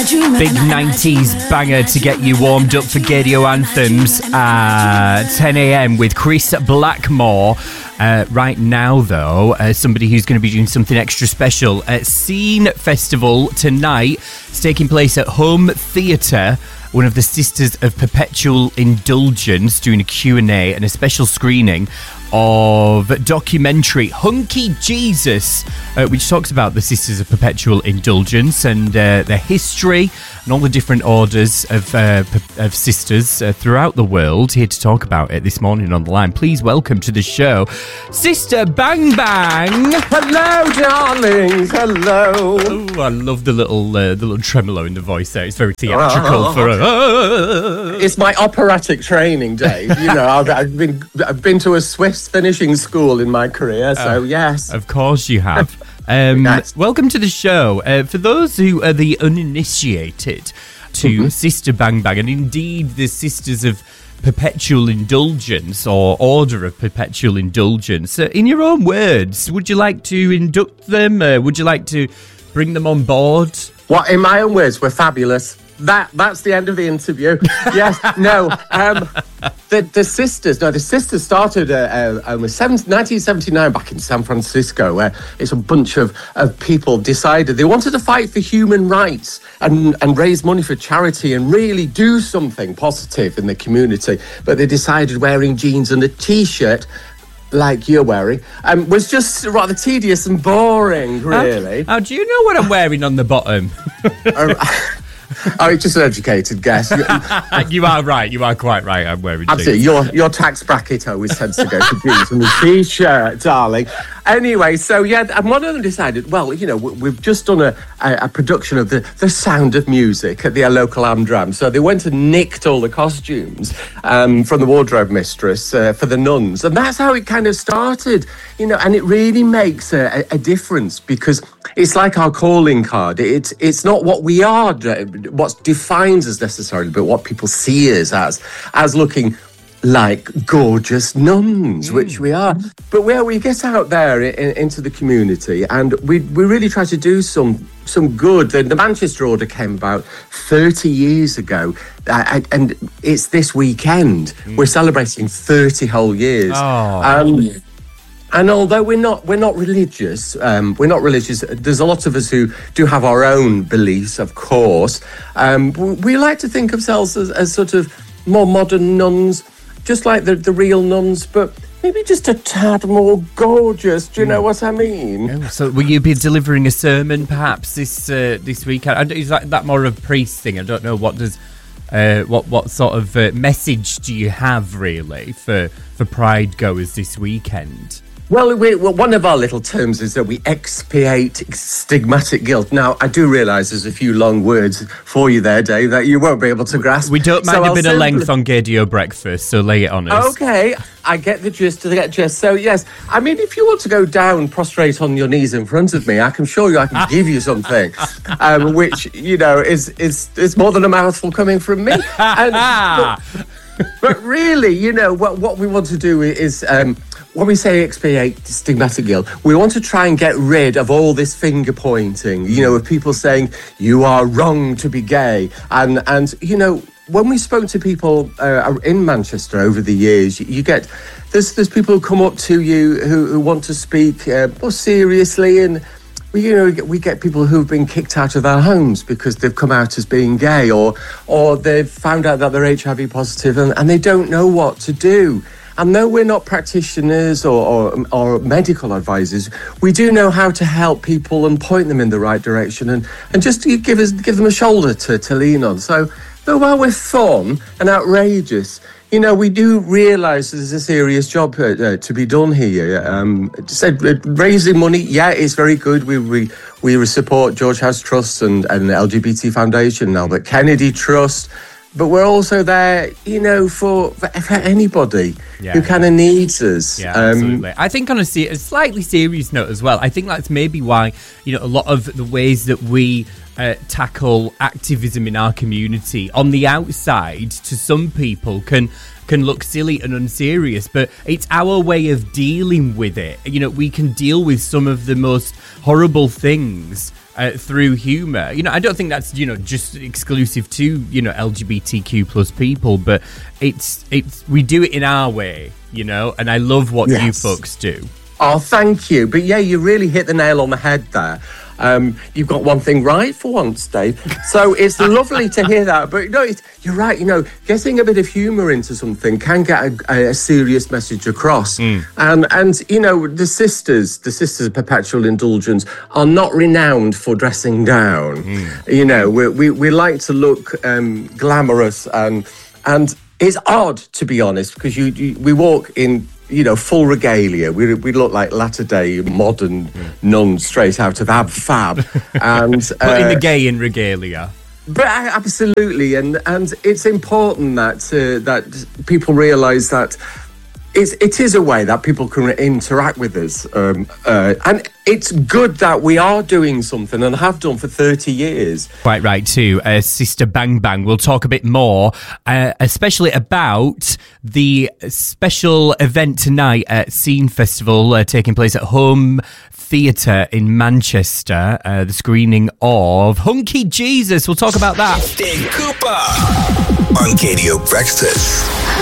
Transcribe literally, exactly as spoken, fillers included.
Big nineties banger to get you warmed up for Gaydio Anthems at ten a.m. with Chris Blackmore. Uh, right now, though, uh, somebody who's going to be doing something extra special at Scene Festival tonight. It's taking place at Home Theatre. One of the Sisters of Perpetual Indulgence doing a Q and A and a special screening of documentary Hunky Jesus, uh, which talks about the Sisters of Perpetual Indulgence and uh, their history and all the different orders of uh, of sisters uh, throughout the world. Here to talk about it this morning on the line. Please welcome to the show, Sister Bang Bang. Hello, darlings. Hello. Oh, I love the little uh, the little tremolo in the voice there. It's very theatrical oh. for a. Uh, it's my operatic training, Dave. You know, I've, I've been I've been to a Swiss finishing school in my career, so uh, yes. Of course you have. Um, yes. Welcome to the show. Uh, for those who are the uninitiated to mm-hmm. Sister Bang Bang, and indeed the Sisters of Perpetual Indulgence or Order of Perpetual Indulgence, uh, in your own words, would you like to induct them? Uh, would you like to bring them on board? What, in my own words, we're fabulous. That that's the end of the interview. Yes, no. Um, the the sisters, no, the sisters started uh, uh, um, nineteen seventy-nine back in San Francisco, where it's a bunch of, of people decided they wanted to fight for human rights and, and raise money for charity and really do something positive in the community. But they decided wearing jeans and a T-shirt like you're wearing, um, was just rather tedious and boring, really. How, how do you know what I'm wearing on the bottom? uh, Oh, it's just an educated guess. You are right. You are quite right. I'm wearing Absolutely. jeans. Your your tax bracket always tends to go to jeans and the T-shirt, darling. Anyway, so yeah, and one of them decided, well, you know, we've just done a, a, a production of the, the Sound of Music at the local Amdram. So they went and nicked all the costumes um, from the wardrobe mistress uh, for the nuns. And that's how it kind of started, you know, and it really makes a, a difference because it's like our calling card. It's, it's not what we are, what defines us necessarily, but what people see us as, as looking like gorgeous nuns, mm. which we are. But where we get out there in, into the community and we we really try to do some some good. The, the Manchester Order came about thirty years ago, uh, and it's this weekend. Mm. We're celebrating thirty whole years. Oh. Um, And although we're not we're not religious, um, we're not religious. There's a lot of us who do have our own beliefs, of course. Um, we like to think of ourselves as, as sort of more modern nuns, just like the, the real nuns, but maybe just a tad more gorgeous. Do you know what I mean? Oh, so will you be delivering a sermon perhaps this uh, this weekend? Is that, that more of a priest thing? I don't know. What does uh, what what sort of uh, message do you have really for for Pride goers this weekend? Well, we, well, one of our little terms is that we expiate stigmatic guilt. Now, I do realise there's a few long words for you there, Dave, that you won't be able to grasp. We don't mind so a I'll bit simply... of length on Gaydio Breakfast, so lay it on us. Okay, I get the gist, I get the gist. So, yes, I mean, if you want to go down, prostrate on your knees in front of me, I can show you, I can give you something, um, which, you know, is, is, is more than a mouthful coming from me. And, but, but really, you know, what, what we want to do is... Um, when we say expiate stigmatic guilt, we want to try and get rid of all this finger pointing, you know, of people saying, you are wrong to be gay. And, and you know, when we spoke to people uh, in Manchester over the years, you, you get, there's there's people who come up to you who, who want to speak uh, more seriously. And, you know, we get, we get people who've been kicked out of their homes because they've come out as being gay or, or they've found out that they're H I V positive and, and they don't know what to do. And though we're not practitioners or, or, or medical advisors, we do know how to help people and point them in the right direction and, and just to give us give them a shoulder to, to lean on. So, though while we're fun and outrageous, you know, we do realise there's a serious job uh, uh, to be done here. Um, said uh, raising money, yeah, it's very good. We we we support George House Trust and, and the L G B T Foundation, Albert Kennedy Trust. But we're also there, you know, for, for, for anybody yeah, who kind of yeah. needs us. Yeah, um, absolutely. I think on a, se- a slightly serious note as well, I think that's maybe why, you know, a lot of the ways that we uh, tackle activism in our community on the outside to some people can can look silly and unserious, but it's our way of dealing with it. You know, we can deal with some of the most horrible things uh, through humour. You know, I don't think that's, you know, just exclusive to, you know, L G B T Q plus people, but it's it's we do it in our way, you know, and I love what Yes. you folks do. Oh, thank you. But yeah, you really hit the nail on the head there. Um, you've got one thing right for once, Dave. So it's lovely to hear that. But no, it's, you're right. You know, getting a bit of humour into something can get a, a serious message across. Mm. And and you know, the sisters, the sisters of Perpetual Indulgence, are not renowned for dressing down. Mm. You know, we we, we like to look um, glamorous and and it's odd, to be honest, because you, you we walk in, you know, full regalia. We we look like latter-day modern nuns straight out of Ab Fab. And But in uh, the gay in regalia. but I- absolutely, and and it's important that uh, that people realise that it's, it is a way that people can interact with us, um, uh, and it's good that we are doing something and have done for thirty years. Quite right too, uh, Sister Bang Bang. We'll talk a bit more, uh, especially about the special event tonight at Scene Festival uh, taking place at Home Theatre in Manchester. Uh, the screening of Hunky Jesus. We'll talk about that. Dave Cooper on Radio Breakfast.